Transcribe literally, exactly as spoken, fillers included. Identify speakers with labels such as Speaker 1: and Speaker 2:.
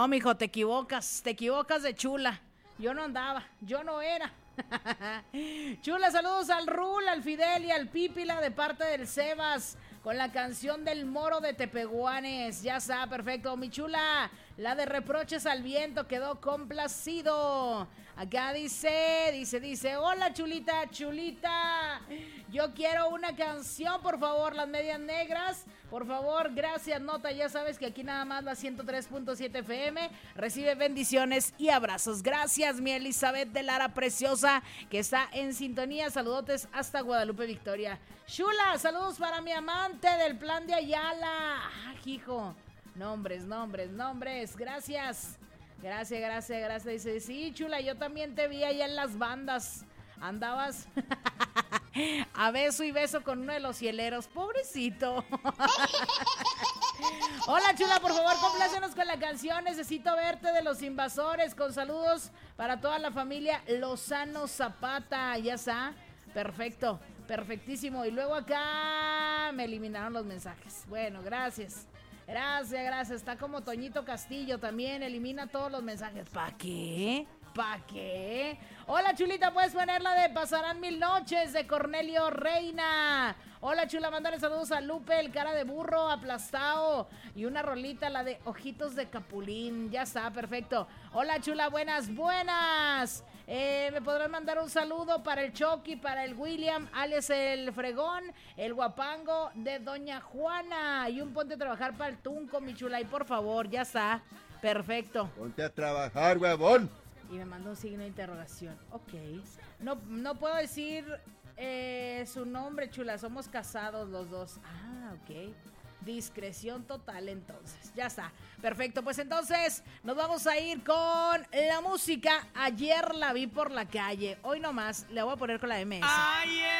Speaker 1: No, mijo, te equivocas, te equivocas de chula. Yo no andaba, yo no era. Chula, saludos al Rul, al Fidel y al Pípila de parte del Sebas con la canción del Moro de Tepehuanes. Ya está, perfecto, mi chula. La de reproches al viento quedó complacido. Acá dice, dice, dice, hola chulita, chulita. Yo quiero una canción, por favor, Las Medias Negras. Por favor, gracias, nota. Ya sabes que aquí nada más la ciento tres punto siete F M recibe bendiciones y abrazos. Gracias, mi Elizabeth de Lara preciosa, que está en sintonía. Saludotes hasta Guadalupe, Victoria. Chula, saludos para mi amante del Plan de Ayala. Ah, hijo. Nombres, nombres, nombres. Gracias. Gracias, gracias, gracias. Dice, sí, chula, yo también te vi allá en las bandas. Andabas a beso y beso con uno de los hieleros. Pobrecito. Hola, chula, por favor, complácenos con la canción Necesito Verte de Los Invasores. Con saludos para toda la familia Lozano Zapata. Ya está. Perfecto, perfectísimo. Y luego acá me eliminaron los mensajes. Bueno, gracias. Gracias, gracias. Está como Toñito Castillo también. Elimina todos los mensajes. ¿Para qué? ¿Para qué? Hola, chulita, puedes ponerla de Pasarán Mil Noches de Cornelio Reina. Hola, chula, mándale saludos a Lupe, el cara de burro aplastado. Y una rolita, la de Ojitos de Capulín. Ya está, perfecto. Hola, chula, buenas, buenas. Eh, me podrán mandar un saludo para el Chucky, para el William, alias el Fregón, el Guapango de Doña Juana. Y un ponte a trabajar para el Tunco, mi chula. Y por favor, ya está. Perfecto.
Speaker 2: Ponte a trabajar, huevón.
Speaker 1: Y me mandó un signo de interrogación. Ok. No, no puedo decir eh, su nombre, chula. Somos casados los dos. Ah, ok. Discreción total, entonces. Ya está. Perfecto. Pues entonces nos vamos a ir con la música. Ayer la vi por la calle. Hoy nomás le voy a poner con la M S.
Speaker 3: Ayer